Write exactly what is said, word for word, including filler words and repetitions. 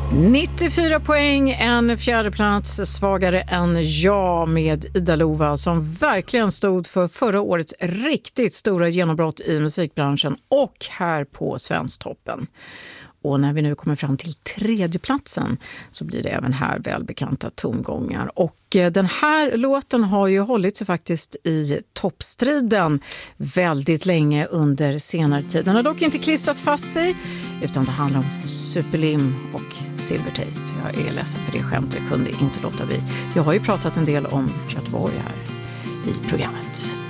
nittiofyra poäng, en fjärde plats svagare än jag med Ida Lova som verkligen stod för förra årets riktigt stora genombrott i musikbranschen och här på Svensktoppen. Och när vi nu kommer fram till tredje platsen så blir det även här välbekanta tongångar. Och den här låten har ju hållit sig faktiskt i toppstriden väldigt länge under senare tid. Den har dock inte klistrat fast sig utan det handlar om Superlim och Silvertejp. Jag är ledsen för det skämt, jag kunde inte låta bli. Jag har ju pratat en del om Göteborg här i programmet.